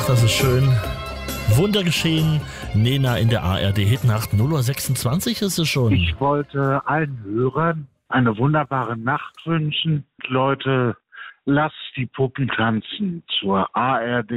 das ist schön. Wunder geschehen. Nena in der ARD-Hitnacht. 0:26 ist es schon. Ich wollte allen Hörern eine wunderbare Nacht wünschen. Leute, lasst die Puppen tanzen zur ARD.